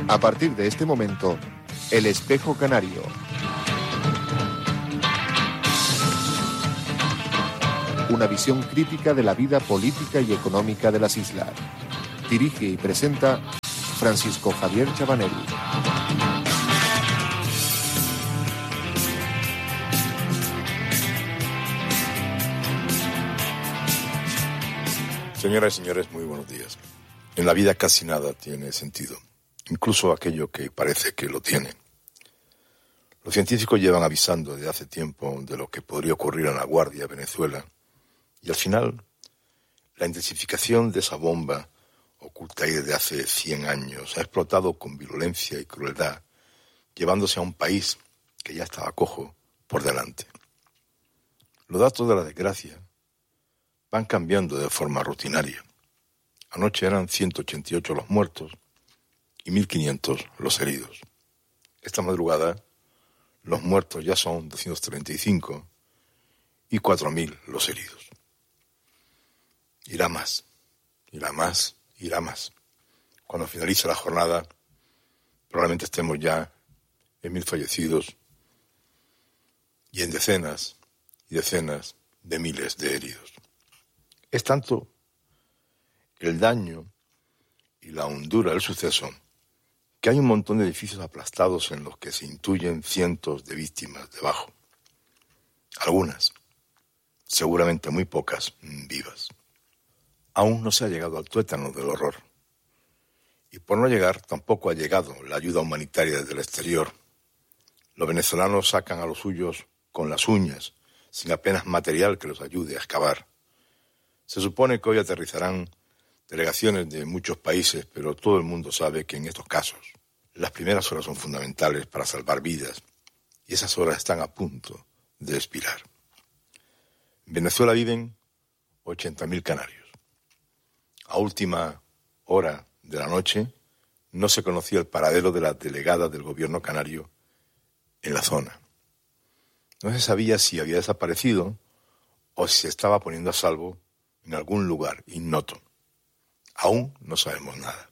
A partir de este momento, El Espejo Canario. Una visión crítica de la vida política y económica de las islas. Dirige y presenta Francisco Javier Chabanel. Señoras y señores, muy buenos días. En la vida casi nada tiene sentido, incluso aquello que parece que lo tiene. Los científicos llevan avisando desde hace tiempo de lo que podría ocurrir en La Guardia, Venezuela, y al final, la intensificación de esa bomba, oculta ahí desde hace 100 años, ha explotado con virulencia y crueldad, llevándose a un país que ya estaba cojo por delante. Los datos de la desgracia van cambiando de forma rutinaria. Anoche eran 188 los muertos y 1.500 los heridos. Esta madrugada los muertos ya son 235 y 4.000 los heridos. Irá más, irá más, irá más. Cuando finalice la jornada, probablemente estemos ya en 1.000 fallecidos y en decenas y decenas de miles de heridos. Es tanto el daño y la hondura del suceso que hay un montón de edificios aplastados en los que se intuyen cientos de víctimas debajo. Algunas, seguramente muy pocas, vivas. Aún no se ha llegado al tuétano del horror. Y por no llegar, tampoco ha llegado la ayuda humanitaria desde el exterior. Los venezolanos sacan a los suyos con las uñas, sin apenas material que los ayude a excavar. Se supone que hoy aterrizarán delegaciones de muchos países, pero todo el mundo sabe que en estos casos las primeras horas son fundamentales para salvar vidas y esas horas están a punto de expirar. En Venezuela viven 80.000 canarios. A última hora de la noche no se conocía el paradero de la delegada del gobierno canario en la zona. No se sabía si había desaparecido o si se estaba poniendo a salvo en algún lugar ignoto. Aún no sabemos nada.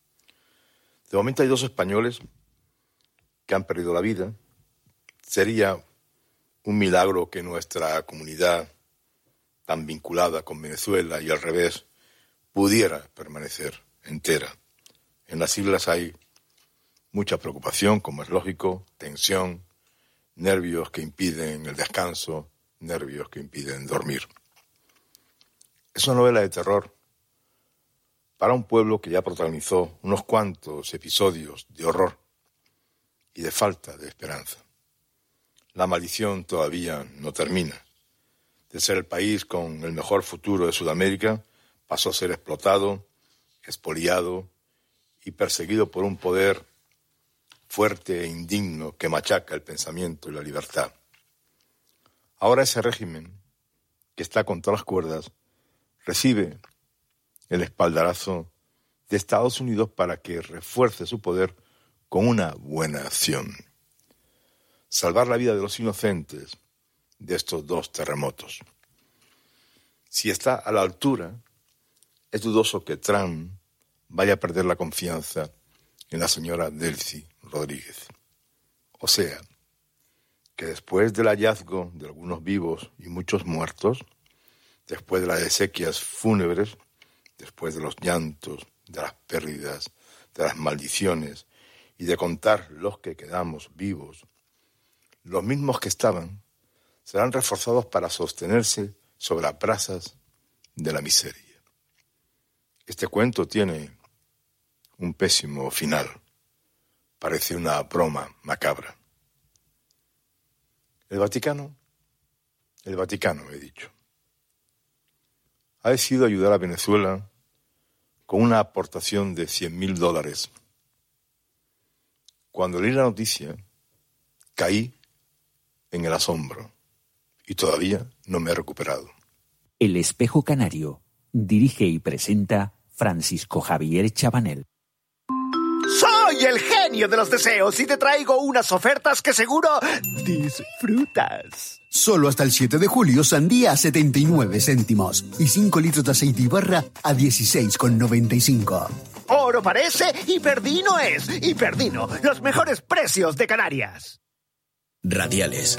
De momento hay 2 españoles que han perdido la vida. Sería un milagro que nuestra comunidad, tan vinculada con Venezuela y al revés, pudiera permanecer entera. En las islas hay mucha preocupación, como es lógico, tensión, nervios que impiden el descanso, nervios que impiden dormir. Es una novela de terror para un pueblo que ya protagonizó unos cuantos episodios de horror y de falta de esperanza. La maldición todavía no termina. De ser el país con el mejor futuro de Sudamérica, pasó a ser explotado, expoliado y perseguido por un poder fuerte e indigno que machaca el pensamiento y la libertad. Ahora ese régimen, que está contra las cuerdas, recibe el espaldarazo de Estados Unidos para que refuerce su poder con una buena acción. Salvar la vida de los inocentes de estos 2 terremotos. Si está a la altura, es dudoso que Trump vaya a perder la confianza en la señora Delcy Rodríguez. O sea, que después del hallazgo de algunos vivos y muchos muertos, después de las exequias fúnebres, después de los llantos, de las pérdidas, de las maldiciones y de contar los que quedamos vivos, los mismos que estaban serán reforzados para sostenerse sobre las brasas de la miseria. Este cuento tiene un pésimo final. Parece una broma macabra. El Vaticano, he dicho, ha decidido ayudar a Venezuela con una aportación de $100.000. Cuando leí la noticia, caí en el asombro y todavía no me he recuperado. El Espejo Canario. Dirige y presenta Francisco Javier Chabanel. Soy el genio de los deseos y te traigo unas ofertas que seguro disfrutas. Solo hasta el 7 de julio, sandía a 79 céntimos y 5 litros de aceite Ibarra a 16,95. Oro parece y Perdino es. Y Perdino, los mejores precios de Canarias. Radiales.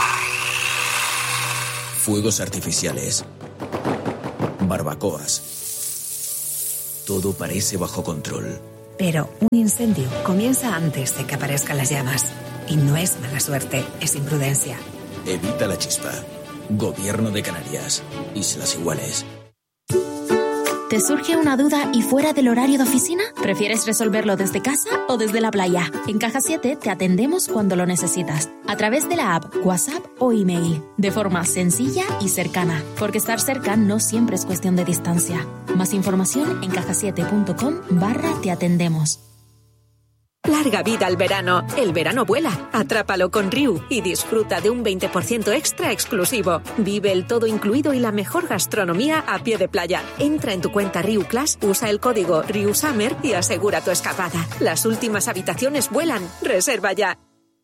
Fuegos artificiales. Barbacoas. Todo parece bajo control. Pero un incendio comienza antes de que aparezcan las llamas. Y no es mala suerte, es imprudencia. Evita la chispa. Gobierno de Canarias. Islas Iguales. ¿Te surge una duda y fuera del horario de oficina? ¿Prefieres resolverlo desde casa o desde la playa? En Caja 7 te atendemos cuando lo necesitas, a través de la app, WhatsApp o email, de forma sencilla y cercana, porque estar cerca no siempre es cuestión de distancia. Más información en cajasiete.com/te atendemos. Larga vida al verano. El verano vuela. Atrápalo con Riu y disfruta de un 20% extra exclusivo. Vive el todo incluido y la mejor gastronomía a pie de playa. Entra en tu cuenta Riu Class, usa el código RIUSUMMER y asegura tu escapada. Las últimas habitaciones vuelan. Reserva ya.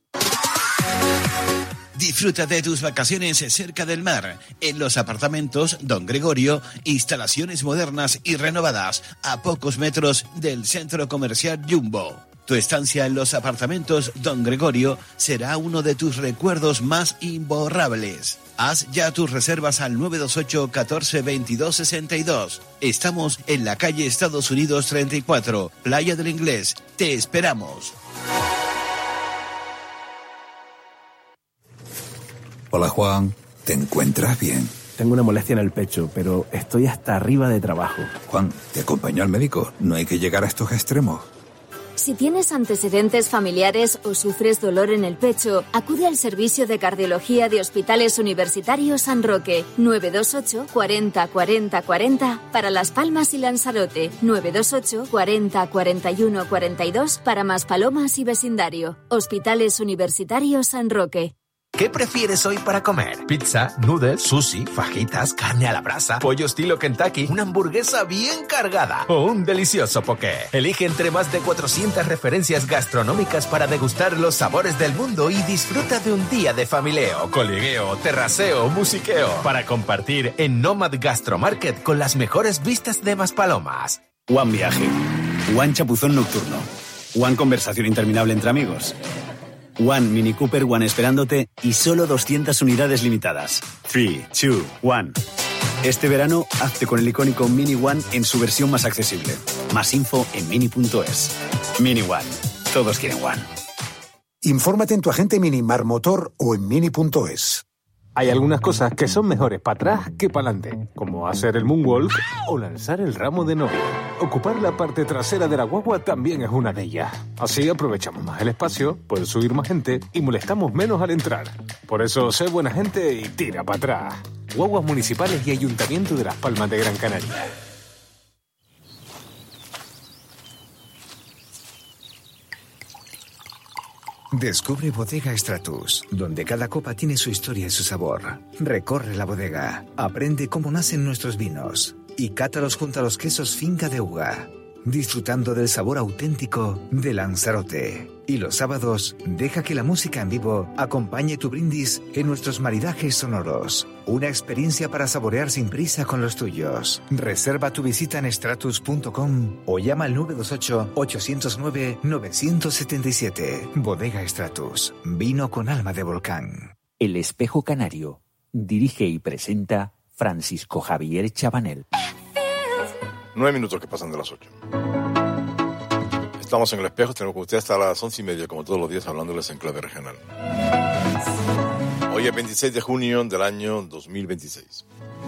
Disfruta de tus vacaciones cerca del mar, en los apartamentos Don Gregorio, instalaciones modernas y renovadas, a pocos metros del centro comercial Jumbo. Tu estancia en los apartamentos Don Gregorio será uno de tus recuerdos más imborrables. Haz ya tus reservas al 928 14 22 62. Estamos en la calle Estados Unidos 34, Playa del Inglés. Te esperamos. Hola Juan, ¿te encuentras bien? Tengo una molestia en el pecho, pero estoy hasta arriba de trabajo. Juan, ¿te acompaño al médico? No hay que llegar a estos extremos. Si tienes antecedentes familiares o sufres dolor en el pecho, acude al servicio de cardiología de Hospitales Universitarios San Roque, 928 40 40 40 para Las Palmas y Lanzarote, 928 40 41 42 para Maspalomas y vecindario. Hospitales Universitarios San Roque. ¿Qué prefieres hoy para comer? ¿Pizza, noodles, sushi, fajitas, carne a la brasa, pollo estilo Kentucky, una hamburguesa bien cargada o un delicioso poké? Elige entre más de 400 referencias gastronómicas para degustar los sabores del mundo y disfruta de un día de familieo, coligueo, terraceo, musiqueo para compartir en Nomad Gastromarket con las mejores vistas de Maspalomas. One Viaje, One Chapuzón Nocturno, One Conversación Interminable entre amigos, One Mini Cooper, One esperándote y solo 200 unidades limitadas. 3, 2, 1. Este verano, hazte con el icónico Mini One en su versión más accesible. Más info en mini.es. Mini One. Todos quieren One. Infórmate en tu agente Mini Marmotor o en mini.es. Hay algunas cosas que son mejores para atrás que para adelante, como hacer el moonwalk o lanzar el ramo de novia. Ocupar la parte trasera de la guagua también es una de ellas. Así aprovechamos más el espacio, puede subir más gente y molestamos menos al entrar. Por eso, sé buena gente y tira para atrás. Guaguas municipales y Ayuntamiento de Las Palmas de Gran Canaria. Descubre Bodega Stratus, donde cada copa tiene su historia y su sabor. Recorre la bodega, aprende cómo nacen nuestros vinos y cátalos junto a los quesos Finca de Uga, disfrutando del sabor auténtico de Lanzarote. Y los sábados, deja que la música en vivo acompañe tu brindis en nuestros maridajes sonoros. Una experiencia para saborear sin prisa con los tuyos. Reserva tu visita en stratus.com o llama al 928-809-977. Bodega Stratus. Vino con alma de volcán. El Espejo Canario. Dirige y presenta Francisco Javier Chabanel. 9 minutos que pasan de las 8. Estamos en El Espejo, tenemos con ustedes hasta las 11:30, como todos los días, hablándoles en clave regional. Hoy es 26 de junio del año 2026.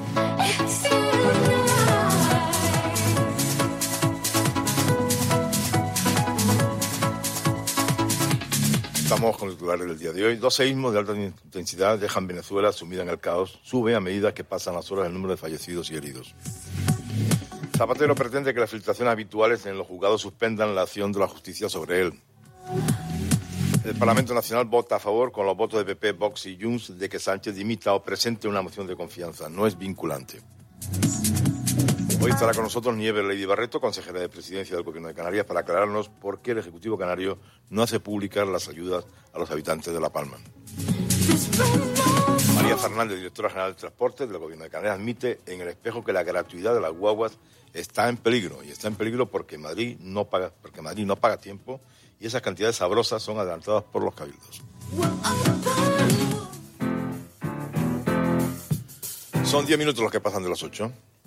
Estamos con el titular del día de hoy. 2 seísmos de alta intensidad dejan Venezuela sumida en el caos. Sube a medida que pasan las horas el número de fallecidos y heridos. Zapatero pretende que las filtraciones habituales en los juzgados suspendan la acción de la justicia sobre él. El Parlamento Nacional vota a favor, con los votos de PP, Vox y Junts, de que Sánchez dimita o presente una moción de confianza. No es vinculante. Hoy estará con nosotros Nieves Lady Barreto, consejera de Presidencia del Gobierno de Canarias, para aclararnos por qué el Ejecutivo Canario no hace públicas las ayudas a los habitantes de La Palma. María Fernández, directora general de Transporte del Gobierno de Canarias, admite en El Espejo que la gratuidad de las guaguas está en peligro. Y está en peligro porque Madrid no paga tiempo y esas cantidades sabrosas son adelantadas por los cabildos. Son 10 minutos los que pasan de las 8.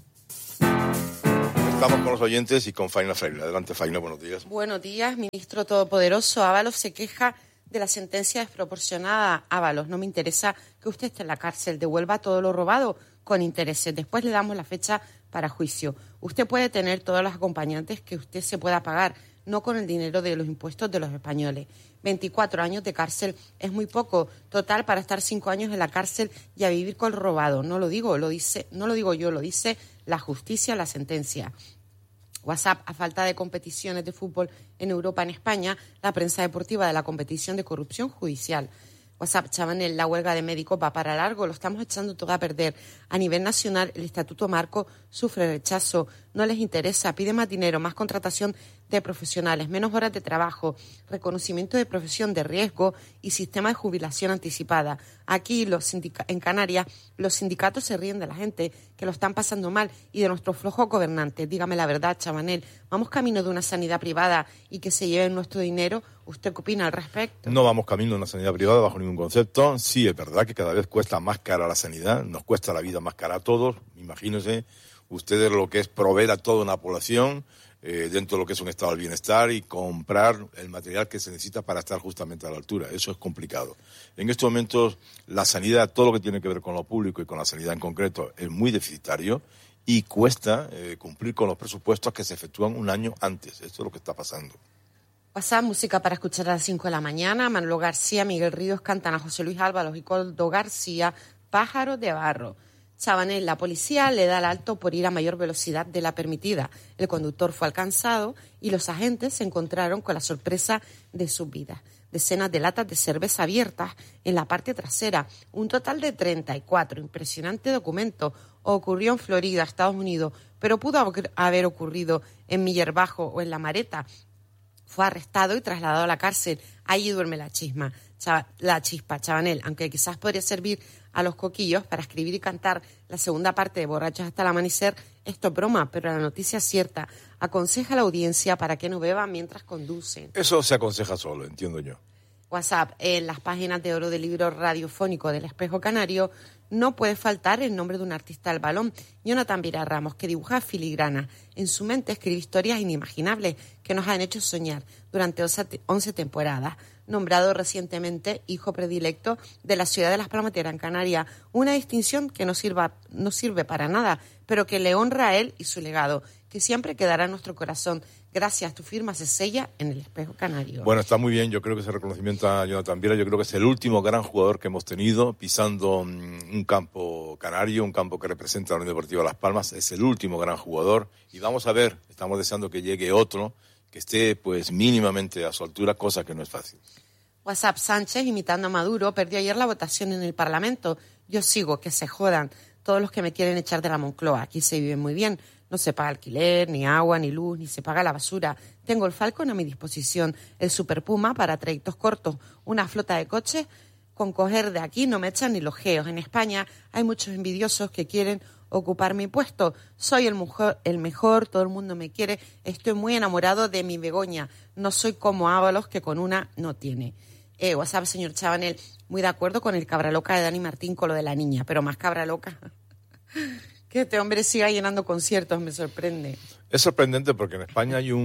Estamos con los oyentes y con Faina Freire. Adelante, Faina, buenos días. Buenos días, ministro todopoderoso. Ábalos se queja de la sentencia desproporcionada. Ábalos, no me interesa que usted esté en la cárcel. Devuelva todo lo robado con intereses. Después le damos la fecha para juicio. Usted puede tener todos los acompañantes que usted se pueda pagar, no con el dinero de los impuestos de los españoles. 24 años de cárcel es muy poco. Total, para estar 5 años en la cárcel y a vivir con robado. No lo digo yo, lo dice la justicia, la sentencia. WhatsApp, a falta de competiciones de fútbol en Europa, en España, la prensa deportiva de la competición de corrupción judicial. WhatsApp, Chabanel, la huelga de médicos va para largo, lo estamos echando todo a perder. A nivel nacional, el Estatuto Marco sufre rechazo, no les interesa, pide más dinero, más contratación de profesionales, menos horas de trabajo, reconocimiento de profesión de riesgo y sistema de jubilación anticipada. Aquí, en Canarias, los sindicatos se ríen de la gente, que lo están pasando mal, y de nuestros flojos gobernantes. Dígame la verdad, Chabanel, ¿vamos camino de una sanidad privada y que se lleven nuestro dinero? ¿Usted qué opina al respecto? No vamos camino de una sanidad privada bajo ningún concepto. Sí, es verdad que cada vez cuesta más cara la sanidad, nos cuesta la vida más cara a todos. Imagínense ustedes lo que es proveer a toda una población dentro de lo que es un estado del bienestar y comprar el material que se necesita para estar justamente a la altura. Eso es complicado. En estos momentos la sanidad, todo lo que tiene que ver con lo público y con la sanidad en concreto, es muy deficitario y cuesta cumplir con los presupuestos que se efectúan un año antes. Esto es lo que está pasando. WhatsApp, música para escuchar a las 5 de la mañana. Manolo García, Miguel Ríos cantan a José Luis Álvaros y Coldo García, Pájaro de Barro. Chabanel, la policía le da el alto por ir a mayor velocidad de la permitida. El conductor fue alcanzado y los agentes se encontraron con la sorpresa de sus vidas. Decenas de latas de cerveza abiertas en la parte trasera, un total de 34. Impresionante documento. Ocurrió en Florida, Estados Unidos, pero pudo haber ocurrido en Miller Bajo o en La Mareta. Fue arrestado y trasladado a la cárcel. Allí duerme la chispa, Chabanel, aunque quizás podría servir a los coquillos para escribir y cantar la segunda parte de Borrachos hasta el amanecer. Esto es broma, pero la noticia es cierta. Aconseja a la audiencia para que no beban mientras conducen. Eso se aconseja solo, entiendo yo. WhatsApp, en las páginas de oro del libro radiofónico del Espejo Canario no puede faltar el nombre de un artista del balón, Jonathan Vira Ramos, que dibuja filigrana. En su mente escribe historias inimaginables que nos han hecho soñar durante 11 temporadas. Nombrado recientemente hijo predilecto de la ciudad de Las Palmas de Gran Canaria, una distinción que no sirve para nada, pero que le honra a él y su legado, que siempre quedará en nuestro corazón. Gracias, tu firma se sella en el Espejo Canario. Bueno, está muy bien, yo creo que ese reconocimiento a Jonathan Viera, yo creo que es el último gran jugador que hemos tenido pisando un campo canario, un campo que representa a la Unión Deportiva Las Palmas, es el último gran jugador y vamos a ver, estamos deseando que llegue otro que esté pues mínimamente a su altura, cosa que no es fácil. WhatsApp, Sánchez, imitando a Maduro, perdió ayer la votación en el Parlamento. Yo sigo, que se jodan todos los que me quieren echar de la Moncloa. Aquí se vive muy bien. No se paga alquiler, ni agua, ni luz, ni se paga la basura. Tengo el Falcon a mi disposición, el Super Puma para trayectos cortos, una flota de coches. Con coger de aquí no me echan ni los geos. En España hay muchos envidiosos que quieren ocupar mi puesto. Soy el mejor, todo el mundo me quiere. Estoy muy enamorado de mi Begoña. No soy como Ábalos, que con una no tiene. WhatsApp, señor Chabanel, muy de acuerdo con el cabra loca de Dani Martín con lo de la niña, pero más cabra loca. Que este hombre siga llenando conciertos, me sorprende. Es sorprendente porque en España hay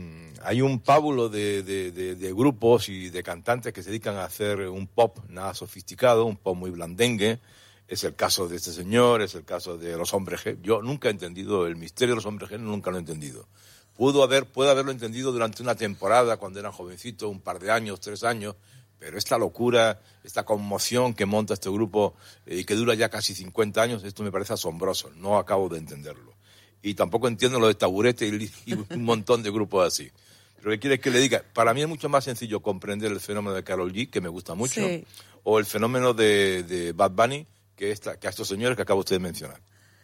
un pábulo de grupos y de cantantes que se dedican a hacer un pop nada sofisticado, un pop muy blandengue. Es el caso de este señor, es el caso de los Hombres G. Yo nunca he entendido el misterio de los Hombres G, nunca lo he entendido. Puedo haberlo entendido durante una temporada, cuando eran jovencitos, un par de años, 3 años, pero esta locura, esta conmoción que monta este grupo y que dura ya casi 50 años, esto me parece asombroso, no acabo de entenderlo. Y tampoco entiendo lo de Taburete y un montón de grupos así. Pero ¿qué quieres que le diga? Para mí es mucho más sencillo comprender el fenómeno de Karol G, que me gusta mucho, sí, o el fenómeno de Bad Bunny, que a estos señores que acaba usted de mencionar.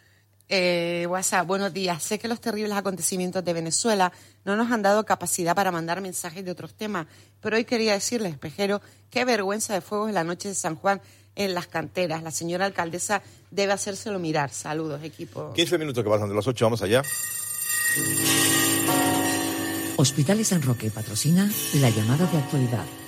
WhatsApp, buenos días. Sé que los terribles acontecimientos de Venezuela no nos han dado capacidad para mandar mensajes de otros temas, pero hoy quería decirle, espejero, qué vergüenza de fuegos en la noche de San Juan en las canteras. La señora alcaldesa debe hacérselo mirar. Saludos, equipo. 15 minutos que pasan de las 8, vamos allá. Hospitales San Roque patrocina la llamada de actualidad.